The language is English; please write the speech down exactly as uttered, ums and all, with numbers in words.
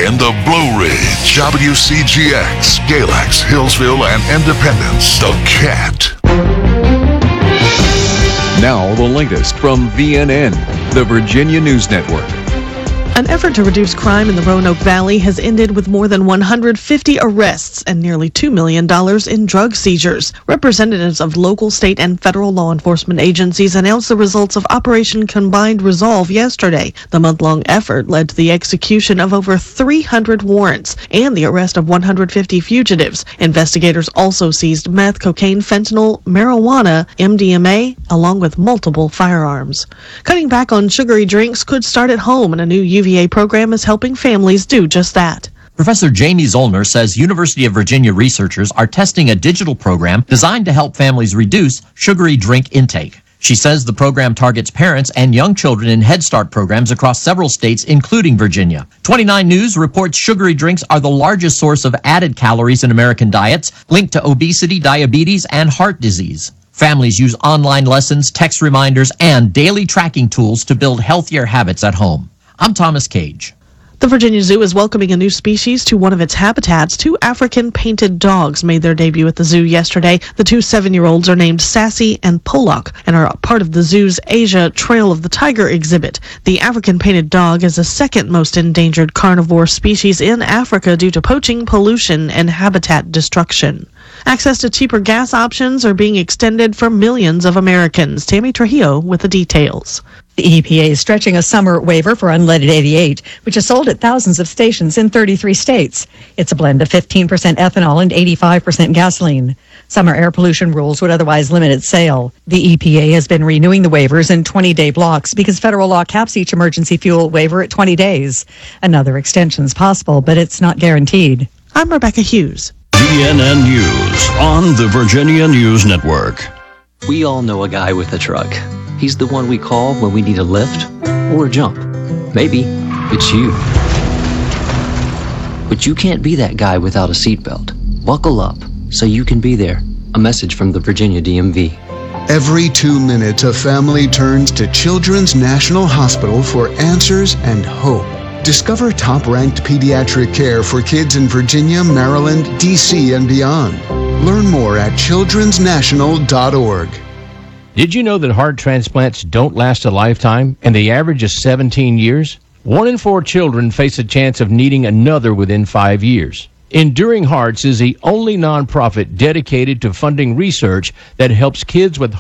in the Blue Ridge, W C G X, Galax, Hillsville, and Independence, The Cat. Now the latest from V N N, the Virginia News Network. An effort to reduce crime in the Roanoke Valley has ended with more than one hundred fifty arrests and nearly two million dollars in drug seizures. Representatives of local, state, and federal law enforcement agencies announced the results of Operation Combined Resolve yesterday. The month-long effort led to the execution of over three hundred warrants and the arrest of one hundred fifty fugitives. Investigators also seized meth, cocaine, fentanyl, marijuana, M D M A, along with multiple firearms. Cutting back on sugary drinks could start at home, and a new U V A program is helping families do just that. Professor Jamie Zollner says University of Virginia researchers are testing a digital program designed to help families reduce sugary drink intake. She says the program targets parents and young children in Head Start programs across several states, including Virginia. twenty-nine News reports sugary drinks are the largest source of added calories in American diets, linked to obesity, diabetes, and heart disease. Families use online lessons, text reminders, and daily tracking tools to build healthier habits at home. I'm Thomas Cage. The Virginia Zoo is welcoming a new species to one of its habitats. Two African painted dogs made their debut at the zoo yesterday. The two seven-year-olds are named Sassy and Pollock and are part of the zoo's Asia Trail of the Tiger exhibit. The African painted dog is the second most endangered carnivore species in Africa due to poaching, pollution, and habitat destruction. Access to cheaper gas options are being extended for millions of Americans. Tammy Trujillo with the details. The E P A is stretching a summer waiver for unleaded eighty-eight, which is sold at thousands of stations in thirty-three states. It's a blend of fifteen percent ethanol and eighty-five percent gasoline. Summer air pollution rules would otherwise limit its sale. The E P A has been renewing the waivers in twenty-day blocks because federal law caps each emergency fuel waiver at twenty days. Another extension is possible, but it's not guaranteed. I'm Rebecca Hughes. V N N News on the Virginia News Network. We all know a guy with a truck. He's the one we call when we need a lift or a jump. Maybe it's you. But you can't be that guy without a seatbelt. Buckle up so you can be there. A message from the Virginia D M V. Every two minutes, a family turns to Children's National Hospital for answers and hope. Discover top-ranked pediatric care for kids in Virginia, Maryland, D C, and beyond. Learn more at children's national dot org. Did you know that heart transplants don't last a lifetime and the average is seventeen years? One in four children face a chance of needing another within five years. Enduring Hearts is the only nonprofit dedicated to funding research that helps kids with